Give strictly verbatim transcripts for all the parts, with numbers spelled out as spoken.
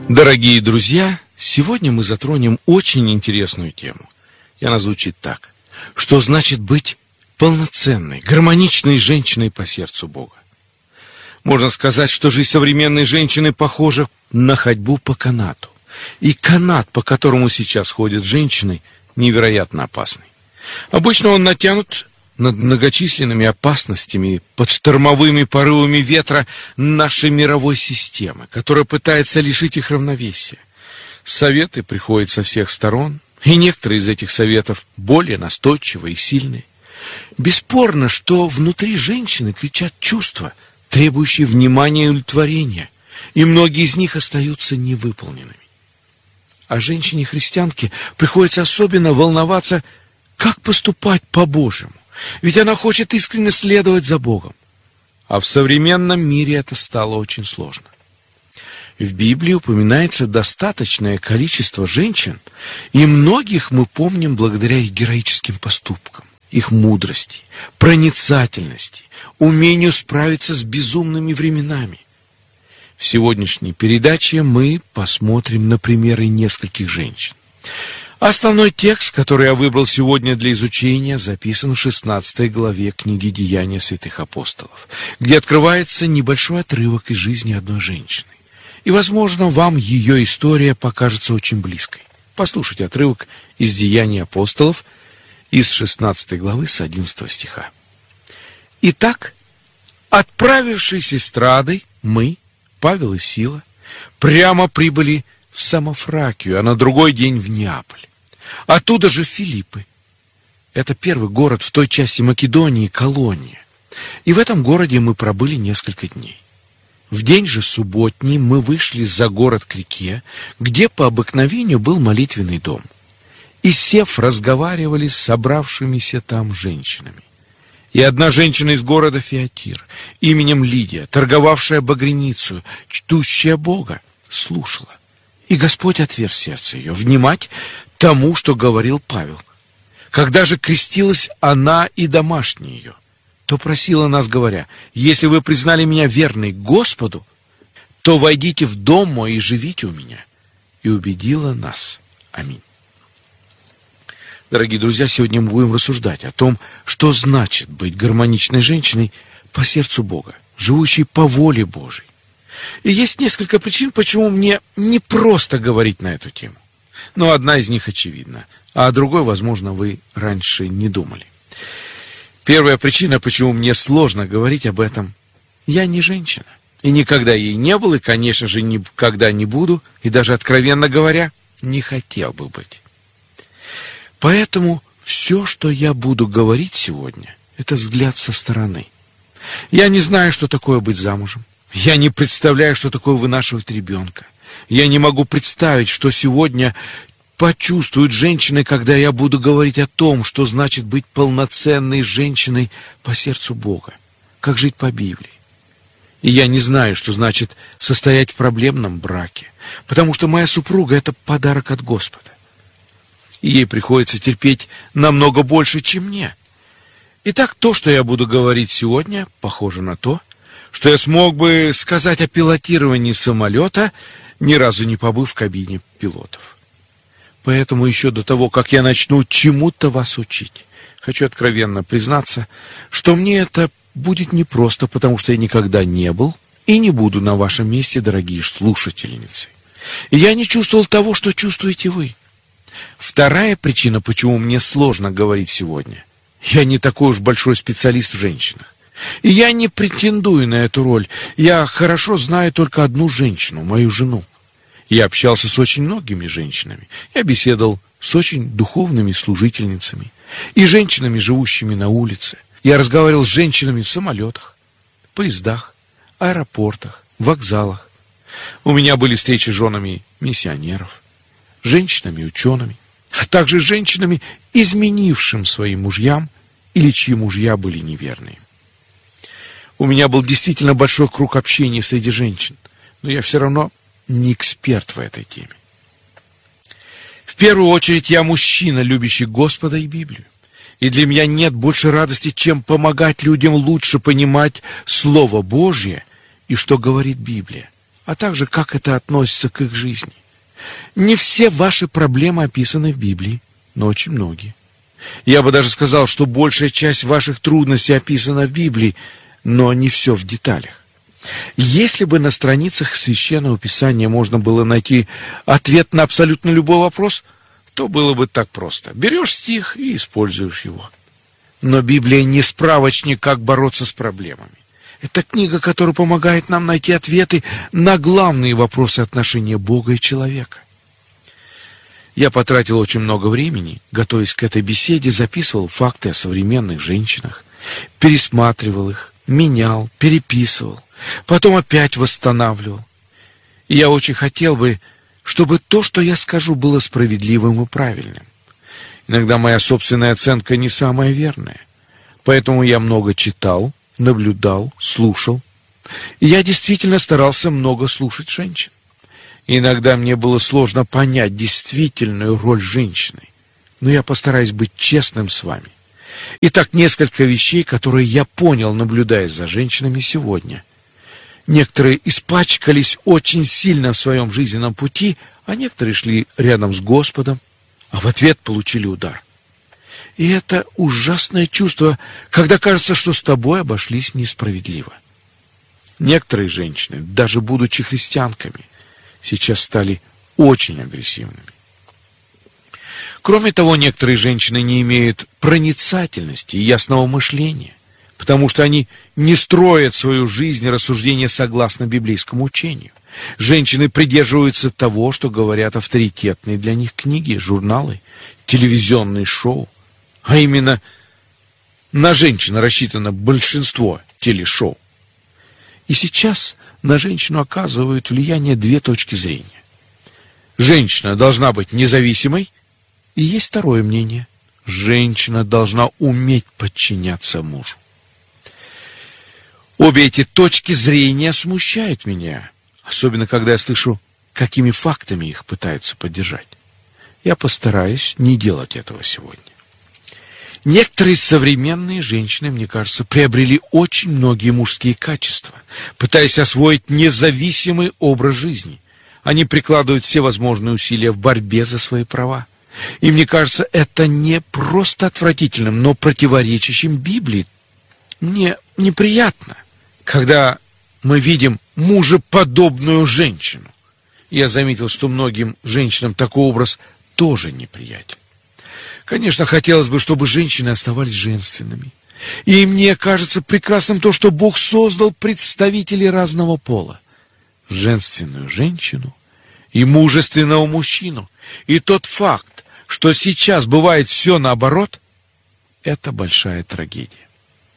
Дорогие друзья, сегодня мы затронем очень интересную тему. И она звучит так. Что значит быть полноценной, гармоничной женщиной по сердцу Бога? Можно сказать, что жизнь современной женщины похожа на ходьбу по канату. И канат, по которому сейчас ходят женщины, невероятно опасный. Обычно он натянут над многочисленными опасностями, под штормовыми порывами ветра нашей мировой системы, которая пытается лишить их равновесия. Советы приходят со всех сторон, и некоторые из этих советов более настойчивые и сильные. Бесспорно, что внутри женщины кричат чувства, требующие внимания и удовлетворения, и многие из них остаются невыполненными. А женщине-христианке приходится особенно волноваться, как поступать по-божьему. Ведь она хочет искренне следовать за Богом. А в современном мире это стало очень сложно. В Библии упоминается достаточное количество женщин, и многих мы помним благодаря их героическим поступкам, их мудрости, проницательности, умению справиться с безумными временами. В сегодняшней передаче мы посмотрим на примеры нескольких женщин. Основной текст, который я выбрал сегодня для изучения, записан в шестнадцатой главе книги «Деяния святых апостолов», где открывается небольшой отрывок из жизни одной женщины. И, возможно, вам ее история покажется очень близкой. Послушайте отрывок из «Деяний апостолов» из шестнадцатой главы с одиннадцатого стиха. «Итак, отправившись из Страды, мы, Павел и Сила, прямо прибыли в Самофракию, а на другой день в Неаполь. Оттуда же в Филиппы. Это первый город в той части Македонии, колония. И в этом городе мы пробыли несколько дней. В день же субботний мы вышли за город к реке, где по обыкновению был молитвенный дом. И, сев, разговаривали с собравшимися там женщинами. И одна женщина из города Фиатир, именем Лидия, торговавшая багряницу, чтущая Бога, слушала. И Господь отверз сердце ее внимать тому, что говорил Павел. Когда же крестилась она и домашние ее, то просила нас, говоря: если вы признали меня верной Господу, то войдите в дом мой и живите у меня. И убедила нас. Аминь. Дорогие друзья, сегодня мы будем рассуждать о том, что значит быть гармоничной женщиной по сердцу Бога, живущей по воле Божьей. И есть несколько причин, почему мне не просто говорить на эту тему. Но одна из них очевидна, а о другой, возможно, вы раньше не думали. Первая причина, почему мне сложно говорить об этом: я не женщина. И никогда ей не был, и, конечно же, никогда не буду, и даже, откровенно говоря, не хотел бы быть. Поэтому все, что я буду говорить сегодня, это взгляд со стороны. Я не знаю, что такое быть замужем. Я не представляю, что такое вынашивать ребенка. Я не могу представить, что сегодня почувствуют женщины, когда я буду говорить о том, что значит быть полноценной женщиной по сердцу Бога, как жить по Библии. И я не знаю, что значит состоять в проблемном браке, потому что моя супруга — это подарок от Господа. И ей приходится терпеть намного больше, чем мне. Итак, то, что я буду говорить сегодня, похоже на то, что я смог бы сказать о пилотировании самолета, ни разу не побыв в кабине пилотов. Поэтому еще до того, как я начну чему-то вас учить, хочу откровенно признаться, что мне это будет непросто, потому что я никогда не был и не буду на вашем месте, дорогие слушательницы. И я не чувствовал того, что чувствуете вы. Вторая причина, почему мне сложно говорить сегодня: я не такой уж большой специалист в женщинах. И я не претендую на эту роль. Я хорошо знаю только одну женщину, мою жену. Я общался с очень многими женщинами. Я беседовал с очень духовными служительницами и женщинами, живущими на улице. Я разговаривал с женщинами в самолетах, поездах, аэропортах, вокзалах. У меня были встречи с женами миссионеров, женщинами-учеными, а также женщинами, изменившими своим мужьям или чьи мужья были неверные. У меня был действительно большой круг общения среди женщин, но я все равно не эксперт в этой теме. В первую очередь я мужчина, любящий Господа и Библию. И для меня нет больше радости, чем помогать людям лучше понимать Слово Божье и что говорит Библия а также как это относится к их жизни. Не все ваши проблемы описаны в Библии, но очень многие. Я бы даже сказал, что большая часть ваших трудностей описана в Библии, но не все в деталях. Если бы на страницах Священного Писания можно было найти ответ на абсолютно любой вопрос, то было бы так просто. Берешь стих и используешь его. Но Библия не справочник, как бороться с проблемами. Это книга, которая помогает нам найти ответы на главные вопросы отношения Бога и человека. Я потратил очень много времени, готовясь к этой беседе, записывал факты о современных женщинах, пересматривал их, менял, переписывал, потом опять восстанавливал. И я очень хотел бы, чтобы то, что я скажу, было справедливым и правильным. Иногда моя собственная оценка не самая верная, поэтому я много читал, наблюдал, слушал. И я действительно старался много слушать женщин. Иногда мне было сложно понять действительную роль женщины, но я постараюсь быть честным с вами. Итак, несколько вещей, которые я понял, наблюдая за женщинами сегодня. Некоторые испачкались очень сильно в своем жизненном пути, а некоторые шли рядом с Господом, а в ответ получили удар. И это ужасное чувство, когда кажется, что с тобой обошлись несправедливо. Некоторые женщины, даже будучи христианками, сейчас стали очень агрессивными. Кроме того, некоторые женщины не имеют проницательности и ясного мышления, потому что они не строят свою жизнь рассуждения согласно библейскому учению. Женщины придерживаются того, что говорят авторитетные для них книги, журналы, телевизионные шоу. А именно на женщин рассчитано большинство телешоу. И сейчас на женщину оказывают влияние две точки зрения. Женщина должна быть независимой, и есть второе мнение. Женщина должна уметь подчиняться мужу. Обе эти точки зрения смущают меня, особенно когда я слышу, какими фактами их пытаются поддержать. Я постараюсь не делать этого сегодня. Некоторые современные женщины, мне кажется, приобрели очень многие мужские качества, пытаясь освоить независимый образ жизни. Они прикладывают все возможные усилия в борьбе за свои права. И мне кажется, это не просто отвратительным, но противоречащим Библии. Мне неприятно, когда мы видим мужеподобную женщину. Я заметил, что многим женщинам такой образ тоже неприятен. Конечно, хотелось бы, чтобы женщины оставались женственными. И мне кажется прекрасным то, что Бог создал представителей разного пола. Женственную женщину и мужественного мужчину. И тот факт, что сейчас бывает все наоборот, это большая трагедия.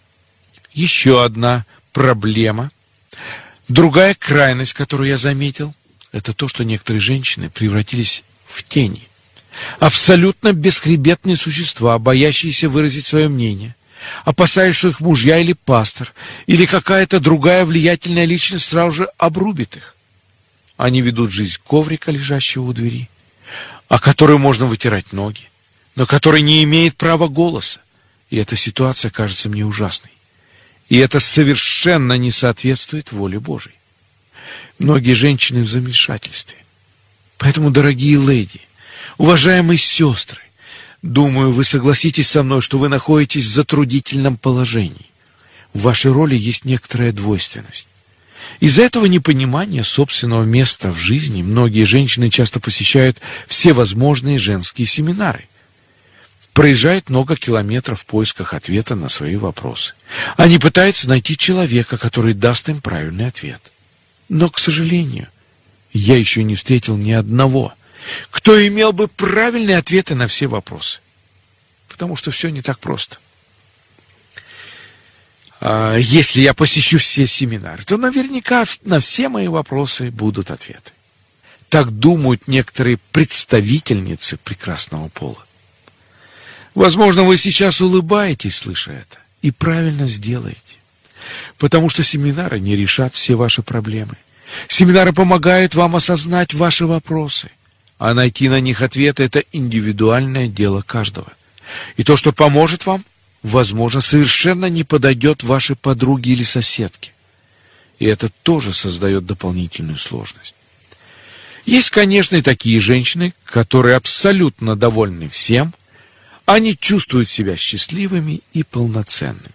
Еще одна проблема, другая крайность, которую я заметил, это то, что некоторые женщины превратились в тени. Абсолютно бесхребетные существа, боящиеся выразить свое мнение, опасаясь, что их мужья или пастор, или какая-то другая влиятельная личность сразу же обрубит их. Они ведут жизнь коврика, лежащего у двери, о которой можно вытирать ноги, но который не имеет права голоса. И эта ситуация кажется мне ужасной. И это совершенно не соответствует воле Божией. Многие женщины в замешательстве. Поэтому, дорогие леди, уважаемые сестры, думаю, вы согласитесь со мной, что вы находитесь в затруднительном положении. В вашей роли есть некоторая двойственность. Из-за этого непонимания собственного места в жизни многие женщины часто посещают всевозможные женские семинары, проезжают много километров в поисках ответа на свои вопросы. Они пытаются найти человека, который даст им правильный ответ. Но, к сожалению, я еще не встретил ни одного, кто имел бы правильные ответы на все вопросы. Потому что все не так просто. А если я посещу все семинары, то наверняка на все мои вопросы будут ответы. Так думают некоторые представительницы прекрасного пола. Возможно, вы сейчас улыбаетесь, слыша это, и правильно сделаете. Потому что семинары не решат все ваши проблемы. Семинары помогают вам осознать ваши вопросы, а найти на них ответы – это индивидуальное дело каждого. И то, что поможет вам, возможно, совершенно не подойдет вашей подруге или соседке. и это тоже создает дополнительную сложность. Есть, конечно, и такие женщины, которые абсолютно довольны всем, они чувствуют себя счастливыми и полноценными.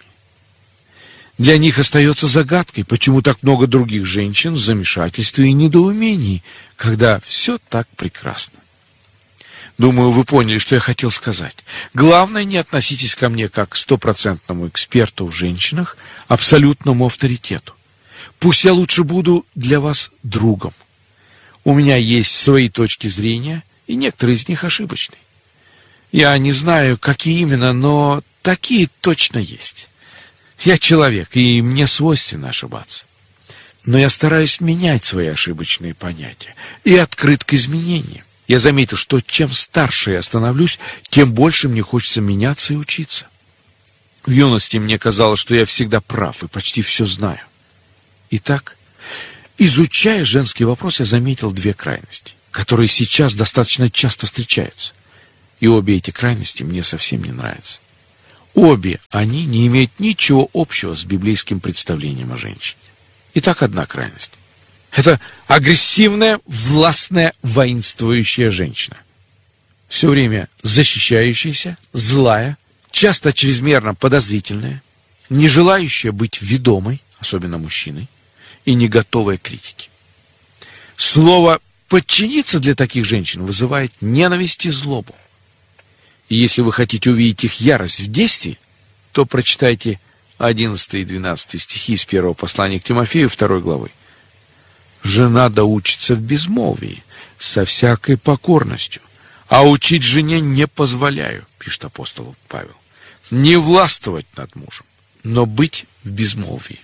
Для них остается загадкой, почему так много других женщин в замешательстве и недоумении, когда все так прекрасно. Думаю, вы поняли, что я хотел сказать. Главное, не относитесь ко мне как к стопроцентному эксперту в женщинах, абсолютному авторитету. Пусть я лучше буду для вас другом. У меня есть свои точки зрения, и некоторые из них ошибочны. Я не знаю, какие именно, но такие точно есть. Я человек, и мне свойственно ошибаться. Но я стараюсь менять свои ошибочные понятия и открыт к изменениям. Я заметил, что чем старше я становлюсь, тем больше мне хочется меняться и учиться. В юности мне казалось, что я всегда прав и почти все знаю. Итак, изучая женский вопрос, я заметил две крайности, которые сейчас достаточно часто встречаются. И обе эти крайности мне совсем не нравятся. Обе они не имеют ничего общего с библейским представлением о женщине. Итак, одна крайность. Это агрессивная, властная, воинствующая женщина. Все время защищающаяся, злая, часто чрезмерно подозрительная, не желающая быть ведомой, особенно мужчиной, и не готовая к критике. Слово «подчиниться» для таких женщин вызывает ненависть и злобу. И если вы хотите увидеть их ярость в действии, то прочитайте одиннадцатый и двенадцатый стихи из первого послания к Тимофею второй главы. «Жена да учится в безмолвии, со всякой покорностью, а учить жене не позволяю», пишет апостол Павел, «не властвовать над мужем, но быть в безмолвии».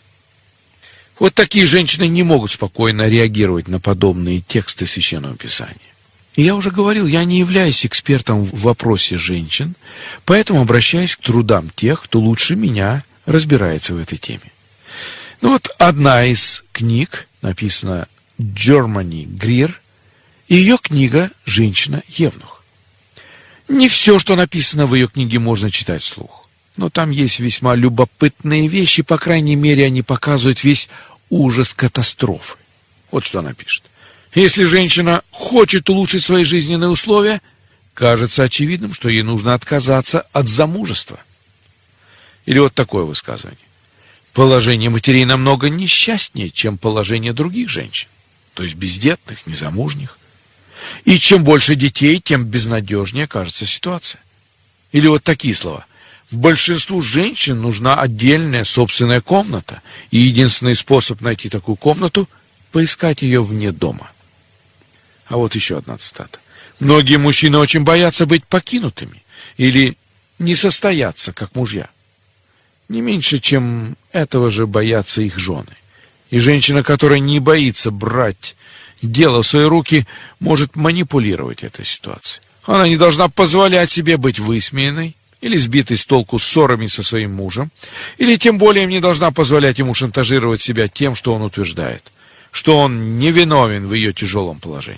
Вот такие женщины не могут спокойно реагировать на подобные тексты Священного Писания. И я уже говорил, я не являюсь экспертом в вопросе женщин, поэтому обращаюсь к трудам тех, кто лучше меня разбирается в этой теме. Ну вот одна из книг написана Джермани Грир, и ее книга «Женщина-евнух». Не все, что написано в ее книге, можно читать вслух, но там есть весьма любопытные вещи, по крайней мере, они показывают весь ужас катастрофы. Вот что она пишет. Если женщина хочет улучшить свои жизненные условия, кажется очевидным, что ей нужно отказаться от замужества. Или вот такое высказывание. Положение матерей намного несчастнее, чем положение других женщин, то есть бездетных, незамужних. И чем больше детей, тем безнадежнее кажется ситуация. Или вот такие слова. Большинству женщин нужна отдельная собственная комната, и единственный способ найти такую комнату – поискать ее вне дома. А вот еще одна цитата. Многие мужчины очень боятся быть покинутыми или не состояться, как мужья. Не меньше, чем этого же боятся их жены. И женщина, которая не боится брать дело в свои руки, может манипулировать этой ситуацией. Она не должна позволять себе быть высмеянной или сбитой с толку ссорами со своим мужем, или тем более не должна позволять ему шантажировать себя тем, что он утверждает, что он невиновен в ее тяжелом положении.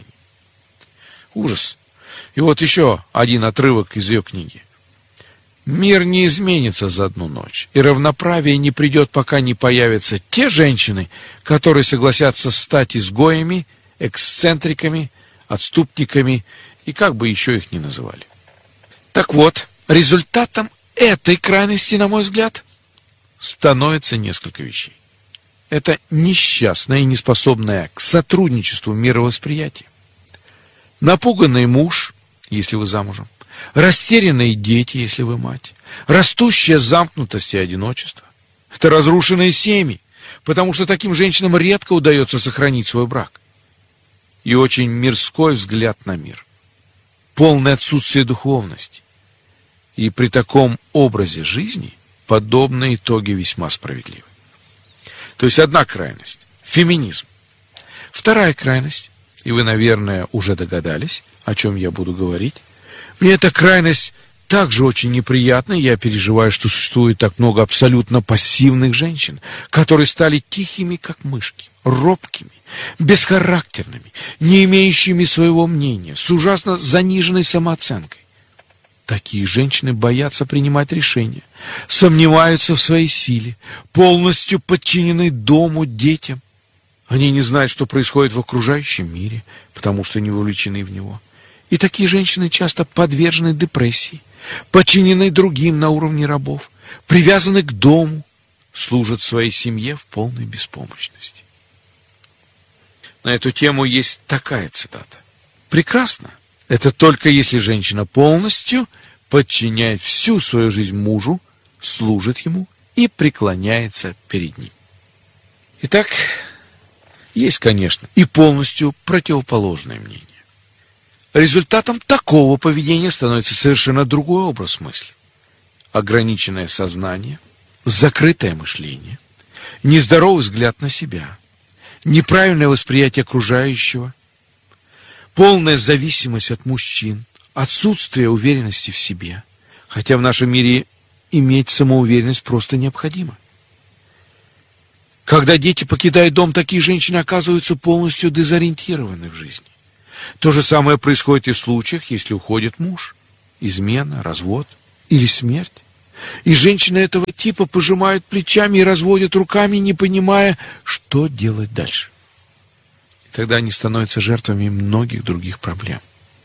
Ужас. И вот еще один отрывок из ее книги. «Мир не изменится за одну ночь, и равноправие не придет, пока не появятся те женщины, которые согласятся стать изгоями, эксцентриками, отступниками, и как бы еще их ни называли». Так вот, результатом этой крайности, на мой взгляд, становится несколько вещей. Это несчастное и неспособное к сотрудничеству мировосприятие. Напуганный муж, если вы замужем, растерянные дети, если вы мать, растущая замкнутость и одиночество. Это разрушенные семьи, потому что таким женщинам редко удается сохранить свой брак. И очень мирской взгляд на мир. Полное отсутствие духовности. И при таком образе жизни подобные итоги весьма справедливы. То есть одна крайность – феминизм. Вторая крайность, и вы, наверное, уже догадались, о чем я буду говорить. Мне эта крайность также очень неприятна, я переживаю, что существует так много абсолютно пассивных женщин, которые стали тихими, как мышки, робкими, бесхарактерными, не имеющими своего мнения, с ужасно заниженной самооценкой. Такие женщины боятся принимать решения, сомневаются в своей силе, полностью подчинены дому, детям, Они не знают, что происходит в окружающем мире, потому что не вовлечены в него. И такие женщины часто подвержены депрессии, подчинены другим на уровне рабов, привязаны к дому, служат своей семье в полной беспомощности. На эту тему есть такая цитата. Прекрасно. Это только если женщина полностью подчиняет всю свою жизнь мужу, служит ему и преклоняется перед ним. Итак, есть, конечно, и полностью противоположное мнение. Результатом такого поведения становится совершенно другой образ мысли. Ограниченное сознание, закрытое мышление, нездоровый взгляд на себя, неправильное восприятие окружающего, полная зависимость от мужчин, отсутствие уверенности в себе, хотя в нашем мире иметь самоуверенность просто необходимо. Когда дети покидают дом, такие женщины оказываются полностью дезориентированы в жизни. То же самое происходит и в случаях, если уходит муж, измена, развод или смерть. И женщины этого типа пожимают плечами и разводят руками, не понимая, что делать дальше. И тогда они становятся жертвами многих других проблем.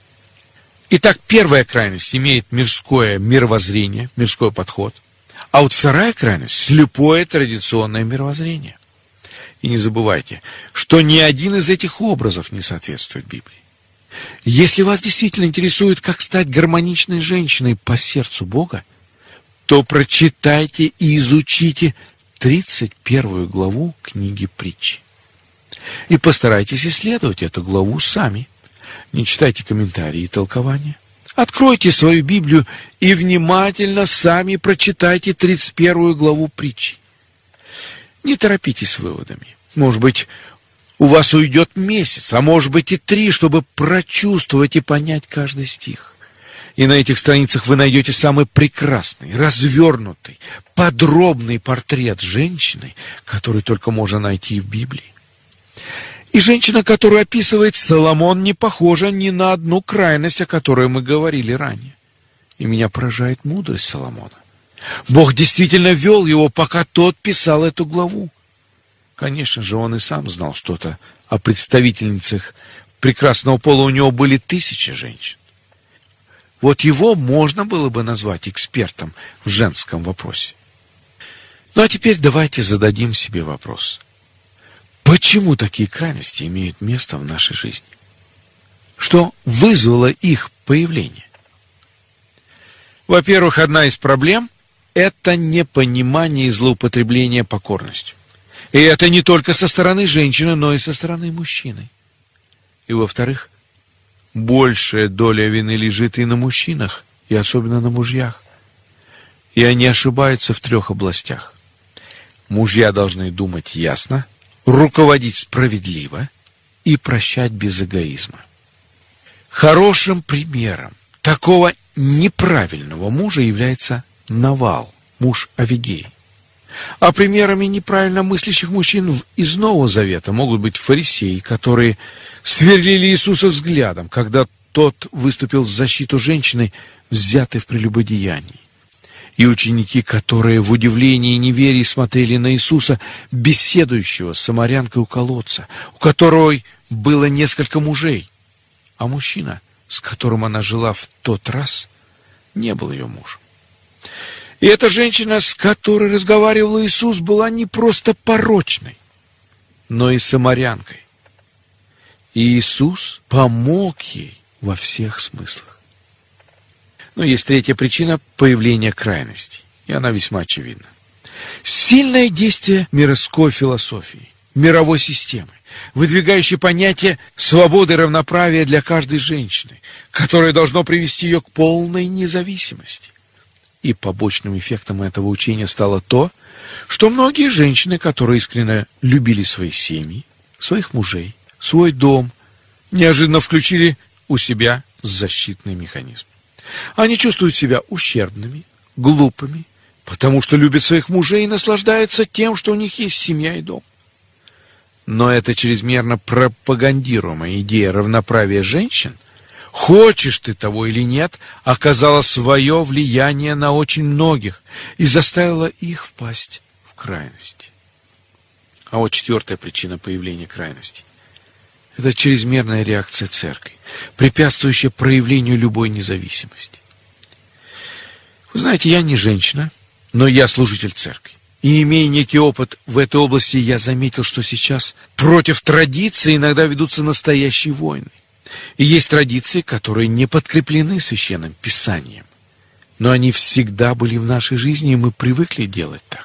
Итак, первая крайность имеет мирское мировоззрение, мирской подход, а вот вторая крайность – слепое традиционное мировоззрение. И не забывайте, что ни один из этих образов не соответствует Библии. Если вас действительно интересует, как стать гармоничной женщиной по сердцу Бога, то прочитайте и изучите тридцать первую главу книги Притчи. И постарайтесь исследовать эту главу сами. Не читайте комментарии и толкования. Откройте свою Библию и внимательно сами прочитайте тридцать первую главу Притчи. Не торопитесь с выводами. Может быть, у вас уйдет месяц, а может быть и три, чтобы прочувствовать и понять каждый стих. И на этих страницах вы найдете самый прекрасный, развернутый, подробный портрет женщины, который только можно найти в Библии. И женщина, которую описывает Соломон, не похожа ни на одну крайность, о которой мы говорили ранее. И меня поражает мудрость Соломона. Бог действительно вел его, пока тот писал эту главу. Конечно же, он и сам знал что-то о представительницах прекрасного пола. У него были тысячи женщин. Вот его можно было бы назвать экспертом в женском вопросе. Ну а теперь давайте зададим себе вопрос. Почему такие крайности имеют место в нашей жизни? Что вызвало их появление? Во-первых, одна из проблем – это непонимание и злоупотребление покорностью. И это не только со стороны женщины, но и со стороны мужчины. И во-вторых, большая доля вины лежит и на мужчинах, и особенно на мужьях. И они ошибаются в трех областях. Мужья должны думать ясно, руководить справедливо и прощать без эгоизма. Хорошим примером такого неправильного мужа является Навал, муж Авигеи. А примерами неправильно мыслящих мужчин из Нового Завета могут быть фарисеи, которые сверлили Иисуса взглядом, когда тот выступил в защиту женщины, взятой в прелюбодеянии. И ученики, которые в удивлении и неверии смотрели на Иисуса, беседующего с самарянкой у колодца, у которой было несколько мужей, а мужчина, с которым она жила в тот раз, не был ее мужем. И эта женщина, с которой разговаривал Иисус, была не просто порочной, но и самарянкой. И Иисус помог ей во всех смыслах. Но есть третья причина появления крайностей, и она весьма очевидна. Сильное действие мирской философии, мировой системы, выдвигающей понятие свободы и равноправия для каждой женщины, которое должно привести ее к полной независимости. И побочным эффектом этого учения стало то, что многие женщины, которые искренне любили свои семьи, своих мужей, свой дом, неожиданно включили у себя защитный механизм. Они чувствуют себя ущербными, глупыми, потому что любят своих мужей и наслаждаются тем, что у них есть семья и дом. Но эта чрезмерно пропагандируемая идея равноправия женщин, хочешь ты того или нет, оказала свое влияние на очень многих и заставила их впасть в крайности. А вот четвертая причина появления крайностей – это чрезмерная реакция церкви, препятствующая проявлению любой независимости. Вы знаете, я не женщина, но я служитель церкви. И имея некий опыт в этой области, я заметил, что сейчас против традиций иногда ведутся настоящие войны. И есть традиции, которые не подкреплены Священным Писанием. Но они всегда были в нашей жизни, и мы привыкли делать так.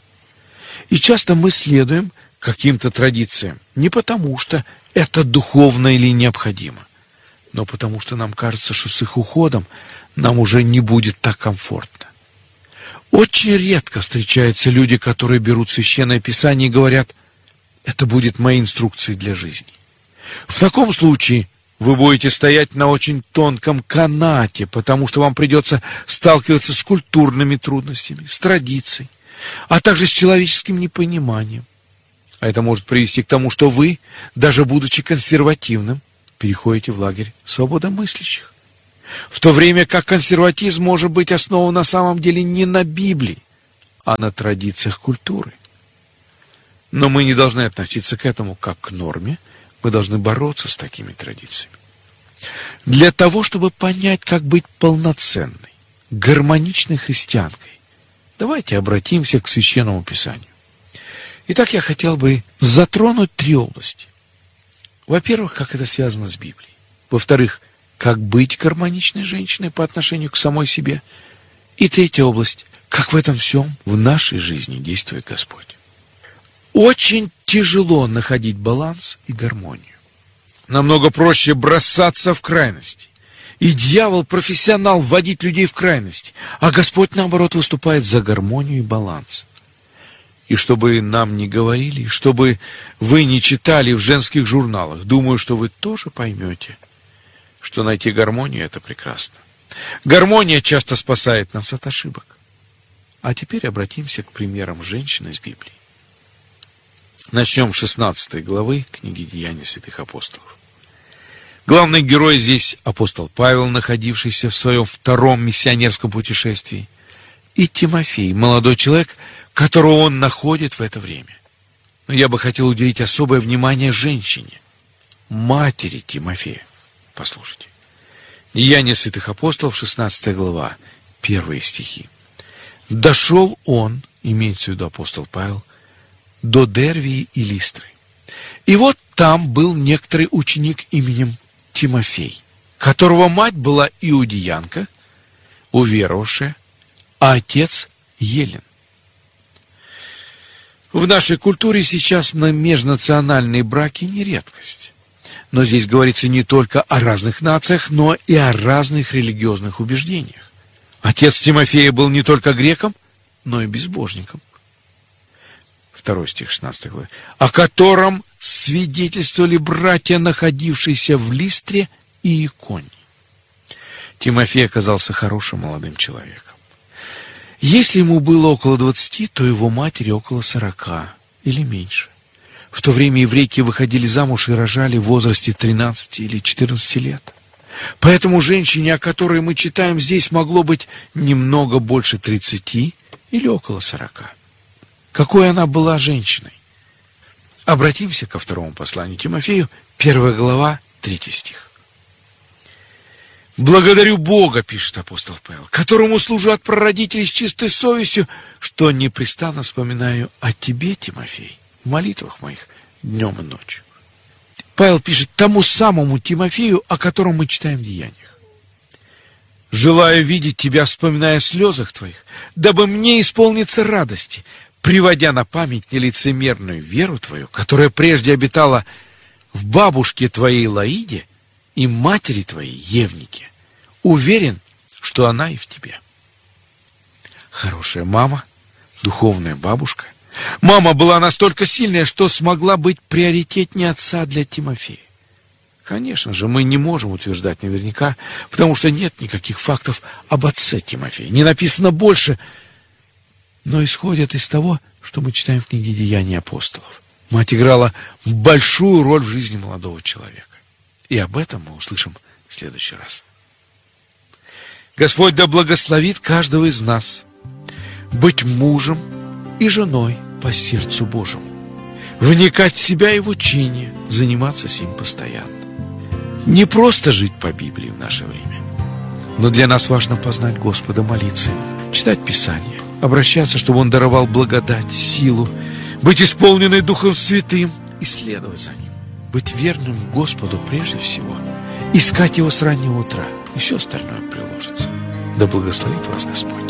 И часто мы следуем каким-то традициям не потому, что это духовно или необходимо, но потому что нам кажется, что с их уходом нам уже не будет так комфортно. Очень редко встречаются люди, которые берут Священное Писание и говорят: это будет моей инструкцией для жизни. В таком случае вы будете стоять на очень тонком канате, потому что вам придется сталкиваться с культурными трудностями, с традицией, а также с человеческим непониманием. А это может привести к тому, что вы, даже будучи консервативным, переходите в лагерь свободомыслящих. В то время как консерватизм может быть основан на самом деле не на Библии, а на традициях культуры. Но мы не должны относиться к этому как к норме, мы должны бороться с такими традициями. Для того, чтобы понять, как быть полноценной, гармоничной христианкой, давайте обратимся к Священному Писанию. Итак, я хотел бы затронуть три области. Во-первых, как это связано с Библией. Во-вторых, как быть гармоничной женщиной по отношению к самой себе. И третья область, как в этом всем в нашей жизни действует Господь. Очень тяжело находить баланс и гармонию. Намного проще бросаться в крайности. И дьявол профессионал вводить людей в крайности, а Господь, наоборот, выступает за гармонию и баланс. И чтобы нам не говорили, чтобы вы не читали в женских журналах, думаю, что вы тоже поймете, что найти гармонию – это прекрасно. Гармония часто спасает нас от ошибок. А теперь обратимся к примерам женщин из Библии. Начнем с шестнадцатой главы книги «Деяния святых апостолов». Главный герой здесь апостол Павел, находившийся в своем втором миссионерском путешествии, и Тимофей, молодой человек, которого он находит в это время. Но я бы хотел уделить особое внимание женщине, матери Тимофея. Послушайте. Деяния святых апостолов, шестнадцатая глава, первые стихи. «Дошел он, имеется в виду апостол Павел, до Дервии и Листры. И вот там был некоторый ученик именем Тимофей, которого мать была иудеянка, уверовавшая, а отец Елен». В нашей культуре сейчас межнациональные браки не редкость. Но здесь говорится не только о разных нациях, но и о разных религиозных убеждениях. Отец Тимофея был не только греком, но и безбожником. Второй стих шестнадцатой главы. О котором свидетельствовали братья, находившиеся в Листре и Иконии. Тимофей оказался хорошим молодым человеком. Если ему было около двадцати, то его матери около сорока или меньше. В то время еврейки выходили замуж и рожали в возрасте тринадцати или четырнадцати лет. Поэтому женщине, о которой мы читаем здесь, могло быть немного больше тридцати или около сорока. Какой она была женщиной? Обратимся ко второму посланию Тимофею, первая глава, третий стих. «Благодарю Бога, — пишет апостол Павел, — которому служу от прародителей с чистой совестью, что непрестанно вспоминаю о тебе, Тимофей, в молитвах моих днем и ночью». Павел пишет тому самому Тимофею, о котором мы читаем в Деяниях. «Желаю видеть тебя, вспоминая о слезах твоих, дабы мне исполниться радости, приводя на память нелицемерную веру твою, которая прежде обитала в бабушке твоей Лаиде и матери твоей Евнике. Уверен, что она и в тебе». Хорошая мама, духовная бабушка. Мама была настолько сильная, что смогла быть приоритетнее отца для Тимофея. Конечно же, мы не можем утверждать наверняка, потому что нет никаких фактов об отце Тимофея. Не написано больше, но исходят из того, что мы читаем в книге «Деяния апостолов». Мать играла большую роль в жизни молодого человека. И об этом мы услышим в следующий раз. Господь да благословит каждого из нас быть мужем и женой по сердцу Божьему, вникать в себя и в учение, заниматься сим постоянно. Не просто жить по Библии в наше время, но для нас важно познать Господа, молиться Ему, читать Писание, обращаться, чтобы Он даровал благодать, силу, быть исполненной Духом Святым, исследовать за Ним, быть верным Господу прежде всего, искать Его с раннего утра, и все остальное приложится. Да благословит вас Господь.